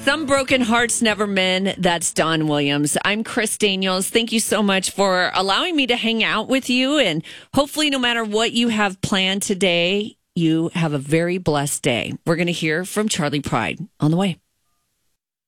Some broken hearts never mend. That's Don Williams. I'm Chris Daniels. Thank you so much for allowing me to hang out with you. And hopefully, no matter what you have planned today, you have a very blessed day. We're going to hear from Charley Pride on the way.